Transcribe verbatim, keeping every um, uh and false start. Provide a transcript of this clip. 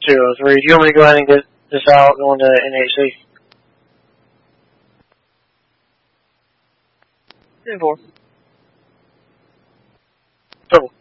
two oh three. Do you want me to go ahead and get this out going to N H C? ten four. Total.